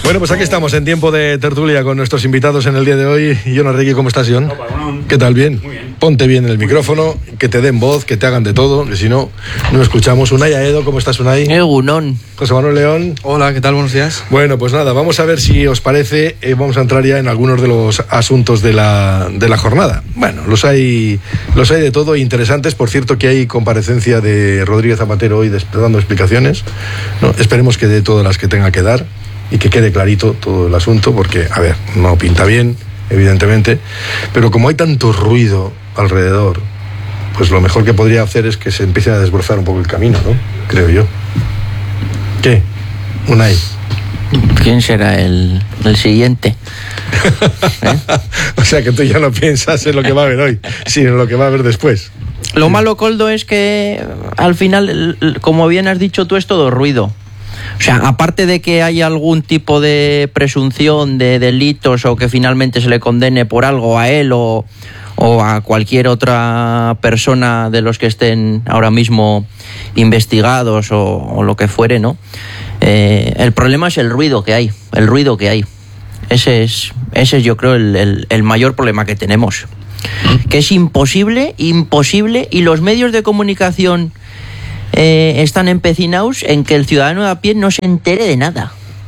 Bueno, pues aquí estamos en tiempo de tertulia con nuestros invitados en el día de hoy. Jon Arregui, ¿cómo estás, Jon? ¿Qué tal? ¿Bien? Muy bien. Ponte bien el micrófono, que te den voz, que te hagan de todo, que si no, no escuchamos. Unai Aedo, ¿cómo estás, Unai? Egunon. José Manuel León. Hola, ¿qué tal? Buenos días. Bueno, pues nada, vamos a ver si os parece, vamos a entrar ya en algunos de los asuntos de la jornada. Bueno, los hay de todo, interesantes. Por cierto, que hay comparecencia de Rodríguez Zapatero hoy dando explicaciones, ¿no? Esperemos que dé todas las que tenga que dar y que quede clarito todo el asunto, porque, a ver, no pinta bien, evidentemente, pero como hay tanto ruido alrededor, pues lo mejor que podría hacer es que se empiece a desbrozar un poco el camino, ¿no? Creo yo. ¿Qué? Unai. ¿Quién será el siguiente? O sea que tú ya no piensas en lo que va a haber hoy, sino en lo que va a haber después. Lo malo, Coldo, es que al final, como bien has dicho tú, es todo ruido. O sea, aparte de que haya algún tipo de presunción de delitos o que finalmente se le condene por algo a él o a cualquier otra persona de los que estén ahora mismo investigados o lo que fuere, ¿no? El problema es el ruido que hay. Ese es yo creo el mayor problema que tenemos. Que es imposible, y los medios de comunicación están empecinados en que el ciudadano de a pie no se entere de nada.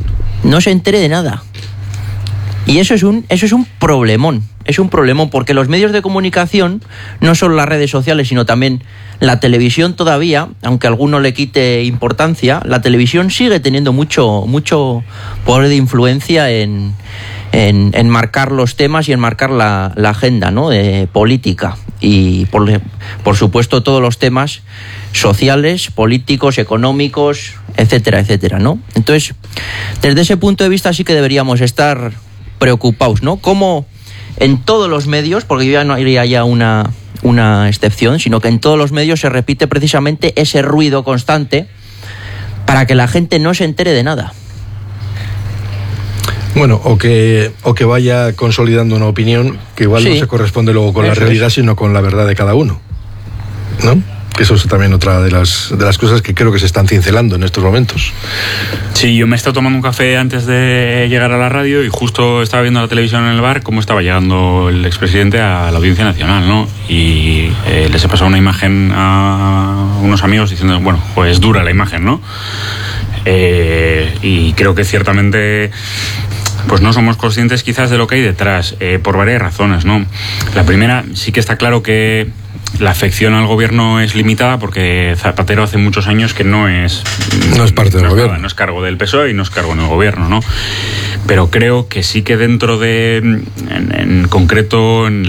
Y eso es un problemón. Es un problemón porque los medios de comunicación, no solo las redes sociales, sino también la televisión todavía, aunque a alguno le quite importancia, la televisión sigue teniendo mucho poder de influencia en marcar los temas y en marcar la agenda, ¿no? De política. Y por supuesto todos los temas sociales, políticos, económicos, etcétera, etcétera, ¿no? Entonces, desde ese punto de vista sí que deberíamos estar preocupados, ¿no? Como en todos los medios, porque yo ya no haría ya una excepción, sino que en todos los medios se repite precisamente ese ruido constante para que la gente no se entere de nada. Bueno, o que vaya consolidando una opinión que igual no se corresponde luego con la realidad, sino con la verdad de cada uno, ¿no? Que eso es también otra de las cosas que creo que se están cincelando en estos momentos. Sí, yo me he estado tomando un café antes de llegar a la radio y justo estaba viendo la televisión en el bar cómo estaba llegando el expresidente a la Audiencia Nacional, ¿no? Y les he pasado una imagen a unos amigos diciendo, bueno, pues dura la imagen, ¿no? Y creo que ciertamente pues no somos conscientes quizás de lo que hay detrás, por varias razones, ¿no? La primera, sí que está claro que la afección al gobierno es limitada porque Zapatero hace muchos años que no es parte del gobierno. No es cargo del PSOE y no es cargo en el gobierno, ¿no? Pero creo que sí que dentro de, en concreto, en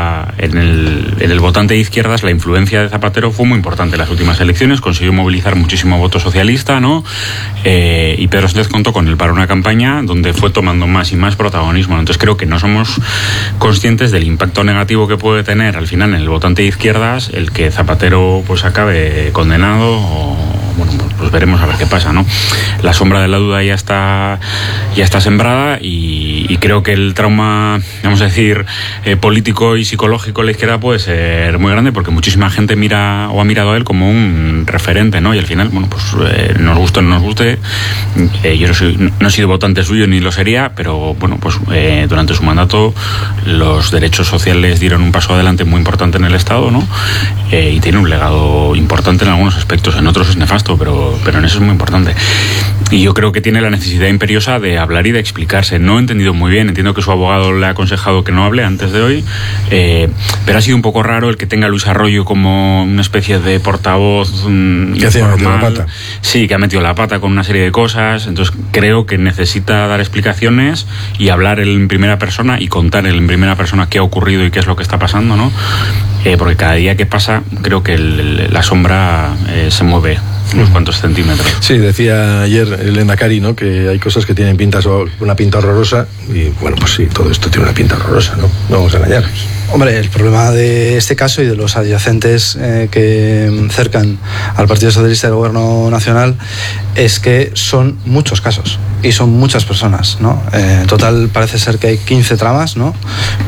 el votante de izquierdas, la influencia de Zapatero fue muy importante en las últimas elecciones, consiguió movilizar muchísimo voto socialista, ¿no? Y Pedro Sánchez contó con él para una campaña donde fue tomando más y más protagonismo. Entonces creo que no somos conscientes del impacto negativo que puede tener al final en el votante de izquierdas el que Zapatero pues acabe condenado o bueno, pues veremos a ver qué pasa, ¿no? La sombra de la duda ya está sembrada y creo que el trauma, vamos a decir, político y psicológico de la izquierda puede ser muy grande porque muchísima gente mira o ha mirado a él como un referente, ¿no? Y al final, bueno, pues nos guste o no nos guste, yo no he sido votante suyo ni lo sería, pero bueno, pues durante su mandato los derechos sociales dieron un paso adelante muy importante en el Estado, ¿no? Y tiene un legado importante en algunos aspectos, en otros es nefasto, pero en eso es muy importante. Y yo creo que tiene la necesidad imperiosa de hablar y de explicarse. No he entendido muy bien, entiendo que su abogado le ha aconsejado que no hable antes de hoy, pero ha sido un poco raro el que tenga a Luis Arroyo como una especie de portavoz que ha metido la pata. Sí, que ha metido la pata con una serie de cosas, entonces creo que necesita dar explicaciones y hablar en primera persona y contar en primera persona qué ha ocurrido y qué es lo que está pasando, ¿no? Porque cada día que pasa creo que la sombra se mueve unos cuantos centímetros. Sí, decía ayer el Endacari, ¿no? Que hay cosas que tienen una pinta horrorosa y bueno, pues sí, todo esto tiene una pinta horrorosa, ¿no? No vamos a engañarnos. Hombre, el problema de este caso y de los adyacentes que cercan al Partido Socialista del Gobierno Nacional es que son muchos casos y son muchas personas, ¿no? En total parece ser que hay 15 tramas, ¿no?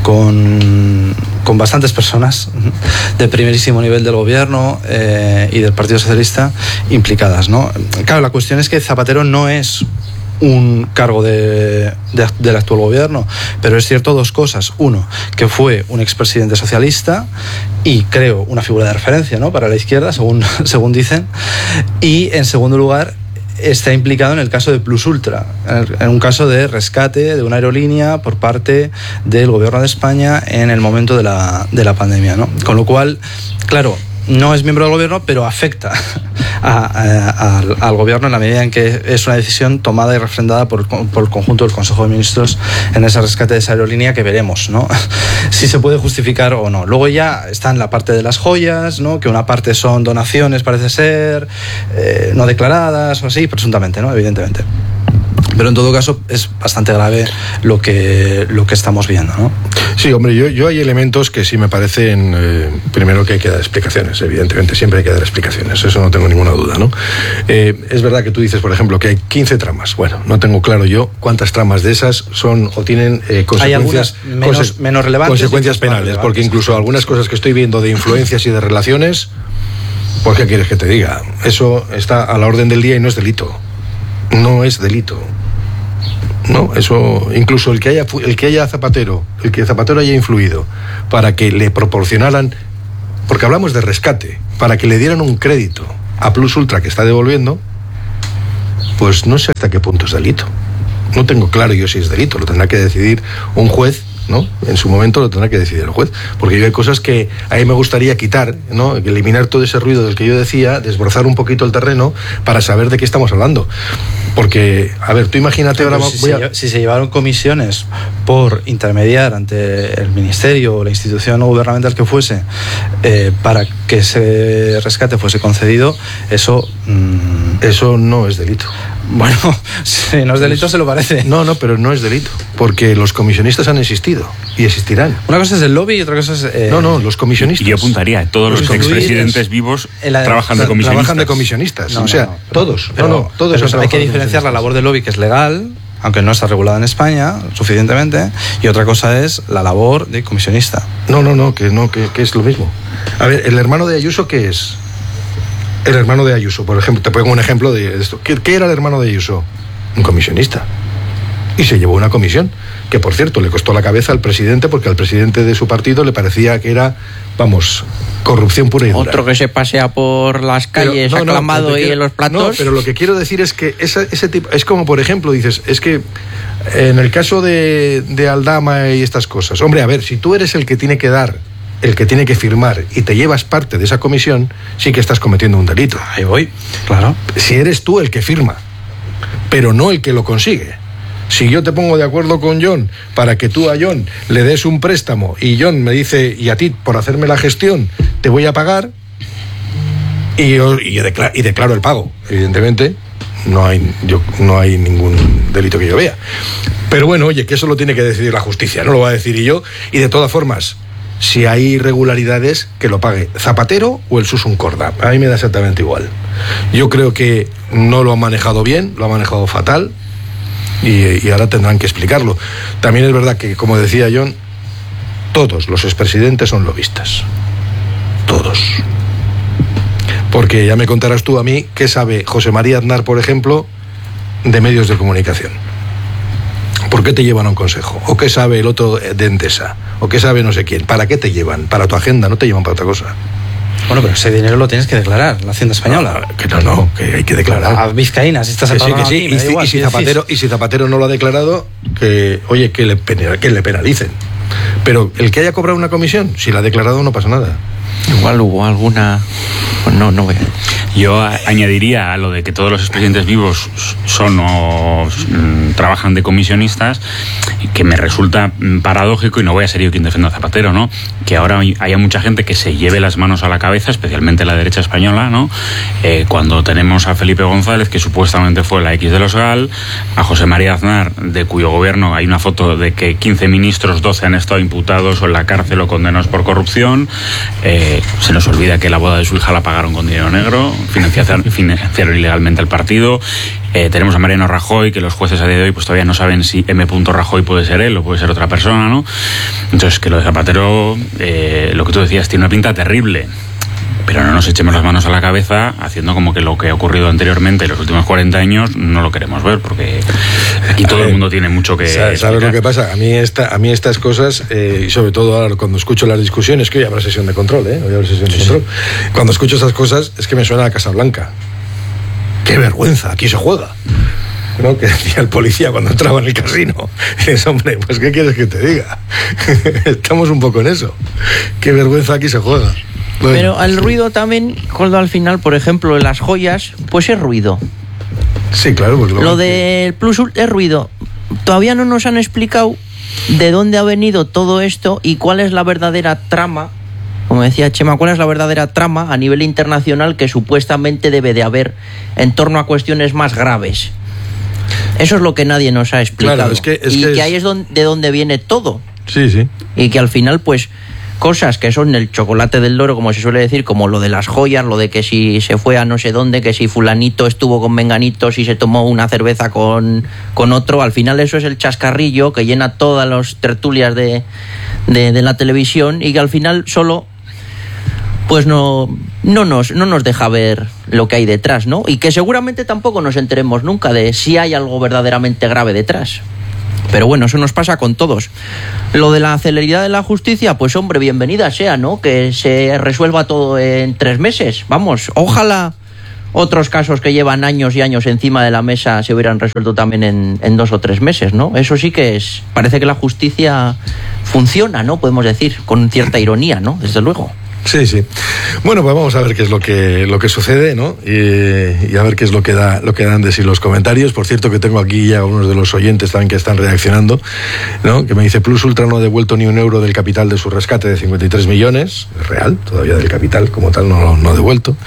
Con bastantes personas de primerísimo nivel del Gobierno y del Partido Socialista implicadas, ¿no? Claro, la cuestión es que Zapatero no es un cargo del actual gobierno, pero es cierto dos cosas. Uno, que fue un expresidente socialista y creo una figura de referencia, ¿no?, para la izquierda, según dicen. Y en segundo lugar, está implicado en el caso de Plus Ultra, en un caso de rescate de una aerolínea por parte del gobierno de España en el momento de la pandemia, ¿no? Con lo cual, claro, no es miembro del gobierno, pero afecta al gobierno en la medida en que es una decisión tomada y refrendada por el conjunto del Consejo de Ministros en ese rescate de esa aerolínea, que veremos, ¿no?, si se puede justificar o no. Luego ya está en la parte de las joyas, ¿no?, que una parte son donaciones, parece ser, no declaradas o así, presuntamente, ¿no?, evidentemente. Pero en todo caso es bastante grave lo que estamos viendo, ¿no? Sí, hombre, yo hay elementos que sí me parecen, primero, que hay que dar explicaciones, evidentemente, siempre hay que dar explicaciones, eso no tengo ninguna duda, ¿no? Es verdad que tú dices, por ejemplo, que hay 15 tramas. Bueno, no tengo claro yo cuántas tramas de esas son o tienen consecuencias, menos relevantes, consecuencias penales, porque incluso algunas cosas que estoy viendo de influencias y de relaciones, ¿por qué quieres que te diga? Eso está a la orden del día y no es delito. No es delito. No, eso, incluso el que Zapatero haya influido para que le proporcionaran, porque hablamos de rescate, para que le dieran un crédito a Plus Ultra que está devolviendo, pues no sé hasta qué punto es delito. No tengo claro yo si es delito, lo tendrá que decidir un juez, ¿no? En su momento lo tendrá que decidir el juez, porque yo hay cosas que a mí me gustaría quitar, ¿no?, eliminar todo ese ruido del que yo decía, desbrozar un poquito el terreno para saber de qué estamos hablando. Porque, a ver, tú imagínate ahora... Si se llevaron comisiones por intermediar ante el ministerio o la institución gubernamental que fuese para que ese rescate fuese concedido, eso no es delito. Bueno, si no es delito, se lo parece. No, pero no es delito, porque los comisionistas han existido y existirán. Una cosa es el lobby y otra cosa es... No, los comisionistas. Y yo apuntaría, todos los expresidentes vivos trabajan de comisionistas. Trabajan de comisionistas, todos. Todos hay que diferenciar la labor del lobby, que es legal, aunque no está regulada en España suficientemente, y otra cosa es la labor de comisionista. Que es lo mismo. A ver, ¿el hermano de Ayuso qué es? El hermano de Ayuso, por ejemplo, te pongo un ejemplo de esto. ¿Qué era el hermano de Ayuso? Un comisionista. Y se llevó una comisión, que por cierto le costó la cabeza al presidente, porque al presidente de su partido le parecía que era, corrupción pura y dura. Otro que se pasea por las calles aclamado y en los platos. No, pero lo que quiero decir es que ese tipo, es como, por ejemplo, dices, es que en el caso de Aldama y estas cosas, hombre, a ver, si tú eres el que tiene que dar, el que tiene que firmar, y te llevas parte de esa comisión, sí que estás cometiendo un delito. Ahí voy, claro. Si eres tú el que firma, pero no el que lo consigue. Si yo te pongo de acuerdo con John para que tú a John le des un préstamo y John me dice, y a ti por hacerme la gestión te voy a pagar, y declaro el pago, evidentemente no hay ningún delito que yo vea. Pero bueno, oye, que eso lo tiene que decidir la justicia, no lo va a decir yo. Y de todas formas, si hay irregularidades, que lo pague Zapatero o el Susun Corda. A mí me da exactamente igual. Yo creo que no lo han manejado bien, lo han manejado fatal, y ahora tendrán que explicarlo. También es verdad que, como decía John, todos los expresidentes son lobistas. Todos. Porque ya me contarás tú a mí qué sabe José María Aznar, por ejemplo, de medios de comunicación. ¿Por qué te llevan a un consejo? ¿O qué sabe el otro de Endesa? ¿O qué sabe no sé quién? ¿Para qué te llevan? Para tu agenda, no te llevan para otra cosa. Bueno, pero ese dinero lo tienes que declarar, la Hacienda Española. Que hay que declarar. A vizcaínas, si estás sí. Y si Zapatero no lo ha declarado, que le penalicen. Pero el que haya cobrado una comisión, si la ha declarado, no pasa nada. Igual hubo alguna... Pues no voy a... Yo añadiría a lo de que todos los expresidentes vivos son o trabajan de comisionistas, que me resulta paradójico, y no voy a ser yo quien defienda a Zapatero, ¿no?, que ahora haya mucha gente que se lleve las manos a la cabeza, especialmente la derecha española, ¿no?, cuando tenemos a Felipe González, que supuestamente fue la X de los GAL, a José María Aznar, de cuyo gobierno hay una foto de que 15 ministros, 12 han estado imputados o en la cárcel o condenados por corrupción. Se nos olvida que la boda de su hija la pagaron con dinero negro, financiaron ilegalmente el partido. Tenemos a Mariano Rajoy, que los jueces a día de hoy pues todavía no saben si M. Rajoy puede ser él o puede ser otra persona, ¿no? Entonces, que lo de Zapatero, lo que tú decías, tiene una pinta terrible. pero no nos echemos las manos a la cabeza haciendo como que lo que ha ocurrido anteriormente en los últimos 40 años no lo queremos ver, porque aquí todo el mundo tiene mucho que ¿Sabes lo que pasa? A mí estas cosas, y sobre todo ahora cuando escucho las discusiones, que hoy habrá sesión de control, hoy habrá sesión de control. Cuando escucho esas cosas es que me suena a Casa Blanca. ¡Qué vergüenza! Aquí se juega, ¿no? Que decía el policía cuando entraba en el casino. Y dices, hombre, pues ¿qué quieres que te diga? Estamos un poco en eso. ¡Qué vergüenza! Aquí se juega. Bueno, pero el ruido también, cuando al final, por ejemplo, en las joyas, pues es ruido. Sí, claro. Pues lo del Plus es ruido. Todavía no nos han explicado de dónde ha venido todo esto y cuál es la verdadera trama. Como decía Chema, ¿cuál es la verdadera trama a nivel internacional que supuestamente debe de haber en torno a cuestiones más graves? Eso es lo que nadie nos ha explicado. Claro, que ahí es de donde viene todo. Sí, sí. Y que al final, pues, cosas que son el chocolate del loro, como se suele decir, como lo de las joyas, lo de que si se fue a no sé dónde, que si fulanito estuvo con menganito, si se tomó una cerveza con otro, al final eso es el chascarrillo que llena todas las tertulias de la televisión y que al final solo pues no nos deja ver lo que hay detrás, ¿no? Y que seguramente tampoco nos enteremos nunca de si hay algo verdaderamente grave detrás. Pero bueno, eso nos pasa con todos. Lo de la celeridad de la justicia, pues hombre, bienvenida sea, ¿no? Que se resuelva todo en 3 meses. Vamos, ojalá otros casos que llevan años y años encima de la mesa se hubieran resuelto también en 2 o 3 meses, ¿no? Eso sí que parece que la justicia funciona, ¿no? Podemos decir, con cierta ironía, ¿no? Desde luego. Sí, sí. Bueno, pues vamos a ver qué es lo que sucede, ¿no? Y a ver qué es lo que dan de sí los comentarios. Por cierto, que tengo aquí ya unos de los oyentes también que están reaccionando, ¿no? Que me dice, Plus Ultra no ha devuelto ni un euro del capital de su rescate de 53 millones. Es real, todavía del capital como tal no ha devuelto.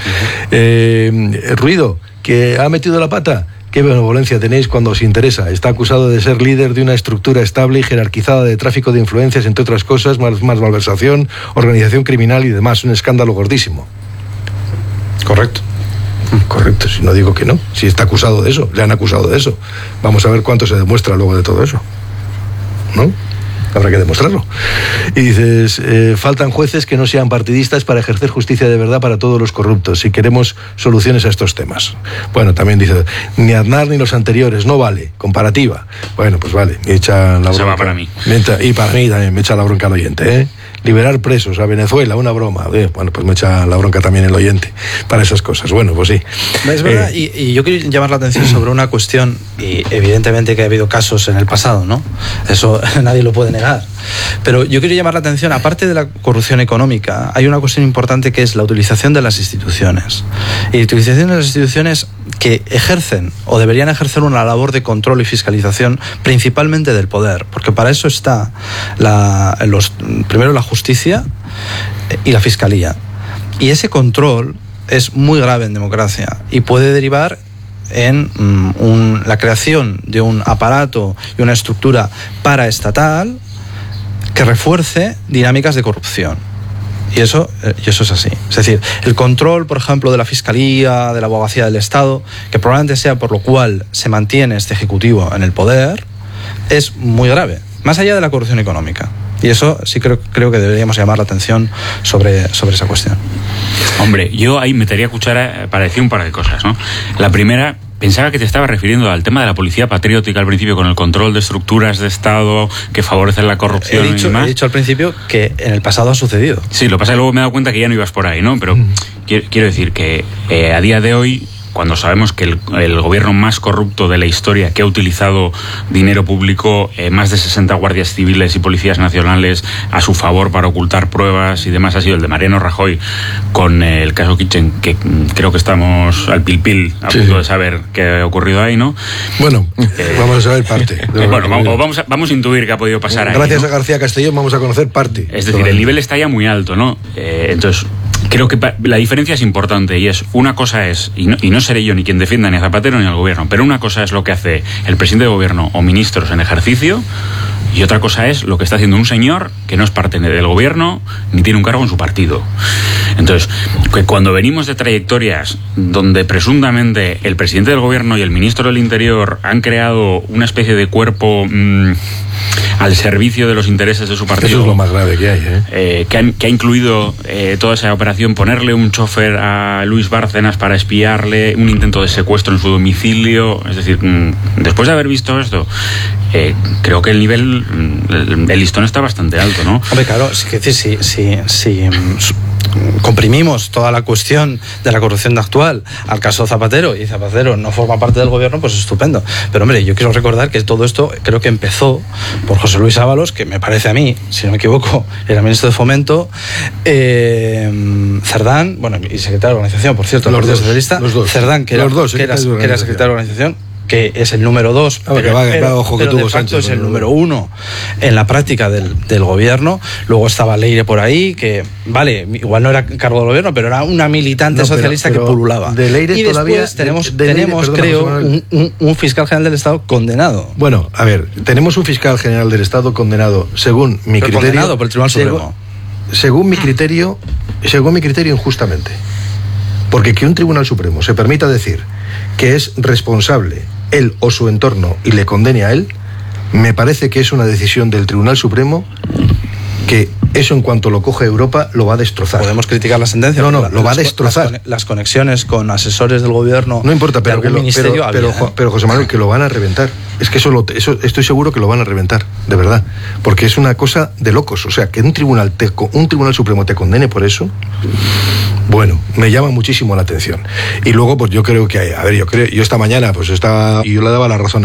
Ruido, que ha metido la pata. ¿Qué benevolencia tenéis cuando os interesa? Está acusado de ser líder de una estructura estable y jerarquizada de tráfico de influencias, entre otras cosas, más malversación, organización criminal y demás. Un escándalo gordísimo. Correcto. Correcto, si no digo que no. Si está acusado de eso, le han acusado de eso. Vamos a ver cuánto se demuestra luego de todo eso, ¿no? Habrá que demostrarlo. Y dices, faltan jueces que no sean partidistas para ejercer justicia de verdad para todos los corruptos, si queremos soluciones a estos temas. Bueno, también dice, ni Aznar ni los anteriores, no vale, comparativa. Bueno, pues vale, me echa la bronca. Se va para mí. Y para mí también me echa la bronca el oyente, ¿eh? Liberar presos a Venezuela, una broma. Bueno, pues me echa la bronca también el oyente para esas cosas. Bueno, pues sí. Es verdad, y yo quiero llamar la atención sobre una cuestión, y evidentemente que ha habido casos en el pasado, ¿no? Eso nadie lo puede negar. Pero yo quiero llamar la atención, aparte de la corrupción económica, hay una cuestión importante que es la utilización de las instituciones. Y la utilización de las instituciones que ejercen o deberían ejercer una labor de control y fiscalización principalmente del poder, porque para eso está primero la justicia y la fiscalía. Y ese control es muy grave en democracia y puede derivar en la creación de un aparato y una estructura paraestatal que refuerce dinámicas de corrupción. Y eso es así. Es decir, el control, por ejemplo, de la Fiscalía, de la Abogacía del Estado, que probablemente sea por lo cual se mantiene este Ejecutivo en el poder, es muy grave, más allá de la corrupción económica. Y eso sí creo que deberíamos llamar la atención sobre esa cuestión. Hombre, yo ahí metería cuchara para decir un par de cosas, ¿no? La primera, pensaba que te estaba refiriendo al tema de la policía patriótica al principio, con el control de estructuras de Estado que favorecen la corrupción y demás. He dicho al principio que en el pasado ha sucedido. Sí, lo que pasa es que luego me he dado cuenta que ya no ibas por ahí, ¿no? Pero quiero decir que a día de hoy, cuando sabemos que el gobierno más corrupto de la historia, que ha utilizado dinero público, más de 60 guardias civiles y policías nacionales a su favor para ocultar pruebas y demás, ha sido el de Mariano Rajoy, con el caso Kitchen, que creo que estamos al pil a punto de saber qué ha ocurrido ahí, ¿no? Bueno, vamos a saber parte. Vamos a intuir qué ha podido pasar ahí. Gracias a García Castellón vamos a conocer parte. Es decir, el nivel está ya muy alto, ¿no? Entonces, creo que la diferencia es importante, y es, una cosa es, y no seré yo ni quien defienda ni a Zapatero ni al gobierno, pero una cosa es lo que hace el presidente de gobierno o ministros en ejercicio, Y otra cosa es lo que está haciendo un señor que no es parte del gobierno ni tiene un cargo en su partido. Entonces, que cuando venimos de trayectorias donde presuntamente el presidente del gobierno y el ministro del Interior han creado una especie de cuerpo al servicio de los intereses de su partido. Eso es lo más grave que hay, que ha incluido toda esa operación, ponerle un chofer a Luis Bárcenas para espiarle, un intento de secuestro en su domicilio. Es decir, después de haber visto esto, creo que el nivel, el listón está bastante alto, ¿no? Hombre, claro, es decir, si comprimimos toda la cuestión de la corrupción actual al caso Zapatero, y Zapatero no forma parte del gobierno, pues estupendo. Pero hombre, yo quiero recordar que todo esto creo que empezó por José Luis Ábalos, que me parece a mí, si no me equivoco, era ministro de Fomento, Cerdán, bueno, y secretario de organización, por cierto, los dos, socialista, los dos. Cerdán, que era secretario de organización, que es el número 2, pero de facto es el número 1 en la práctica del gobierno. Luego estaba Leire por ahí, que vale, igual no era cargo del gobierno, pero era una militante socialista que pululaba. De Leire y todavía después tenemos creo, un fiscal general del Estado condenado. Bueno, a ver, tenemos un fiscal general del Estado condenado, según mi criterio. Condenado por el Tribunal Supremo. Según mi criterio, injustamente. Porque que un Tribunal Supremo se permita decir que es responsable él o su entorno y le condene a él, me parece que es una decisión del Tribunal Supremo que eso, en cuanto lo coge Europa, lo va a destrozar. Podemos criticar la sentencia. No, lo va a destrozar. Las conexiones con asesores del gobierno. No importa, pero José Manuel, que lo van a reventar. Es que eso estoy seguro que lo van a reventar, de verdad. Porque es una cosa de locos. O sea, que un Tribunal Supremo te condene por eso, bueno, me llama muchísimo la atención. Y luego, pues yo creo que, yo esta mañana, pues yo le daba la razón